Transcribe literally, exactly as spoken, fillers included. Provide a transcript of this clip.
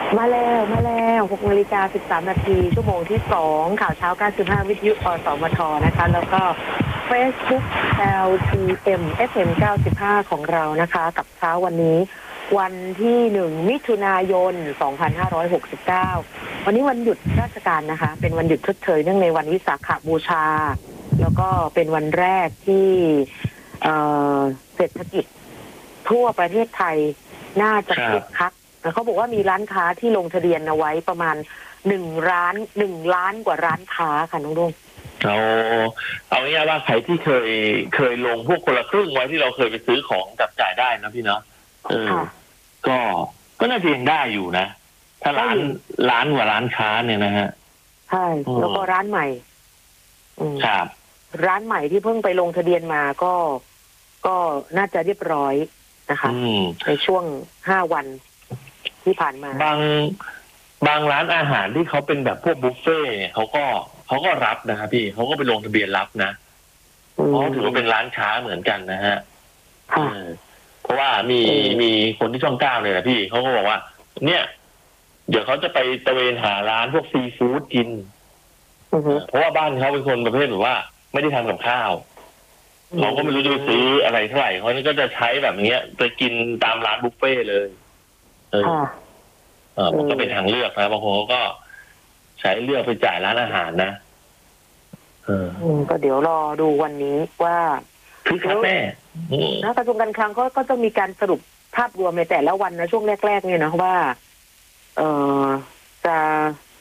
มาแล้วมาแล้วหกนาฬิกาสิบสามนาทีชั่วโมงที่สองข่าวเช้าเก้าสิบห้าวิทยุอสมทนะคะแล้วก็ Facebook แอล ที เอ็ม เอฟ เอ็ม เก้าสิบห้าของเรานะคะกับเช้าวันนี้วันที่หนึ่งมิถุนายนสองพันห้าร้อยหกสิบเก้าวันนี้วันหยุดราชการนะคะเป็นวันหยุดชดเชยเนื่องในวันวิสาขบูชาแล้วก็เป็นวันแรกที่เศรษฐกิจทั่วประเทศไทยน่าจะคึกคักเขาบอกว่ามีร้านค้าที่ลงทะเบียนเอาไว้ประมาณหนึ่งร้านหนึ่งล้านกว่าร้านค้าค่ะน้องรุ่งเอาเอาง่ายๆว่าใครที่เคยเคยลงพวกคนละครึ่งไว้ที่เราเคยไปซื้อของจับจ่ายได้นะพี่เนาะเออก็ก็น่าจะยังได้อยู่นะถ้าร้านร้านกว่าร้านค้าเนี่ยนะฮะใช่แล้วก็ร้านใหม่ครับร้านใหม่ที่เพิ่งไปลงทะเบียนมาก็ก็น่าจะเรียบร้อยนะคะในช่วงห้าวันที่ผ่านมาบางบางร้านอาหารที่เขาเป็นแบบพวกบุฟเฟ่เนี่ยเขาก็เขาก็รับนะครับพี่เขาก็ไปลงทะเบียนรับนะเพราะถือว่าเป็นร้านค้าเหมือนกันนะฮะเพราะว่ามีมีคนที่ช่องเก้าเลยนะพี่เขาก็บอกว่าเนี่ยเดี๋ยวเขาจะไปตะเวนหาร้านพวกซีฟู้ดกินเพราะว่าบ้านเขาเป็นคนประเภทแบบว่าไม่ได้ทำกับข้าวเขาก็ไม่รู้จะไปซื้ออะไรเท่าไหร่เขาก็จะใช้แบบนี้ไปกินตามร้านบุฟเฟ่เลยเออเออมันก็เป็นทางเลือกนะบางคนเขาก็ใช้เลือกไปจ่ายร้านอาหารนะเออก็เดี๋ยวรอดูวันนี้ว่าคือครับแม่นะกระทรวงการคลังก็ก็จะมีการสรุปภาพรวมในแต่ละวันนะช่วงแรกๆเนี่ยนะว่าเออจะ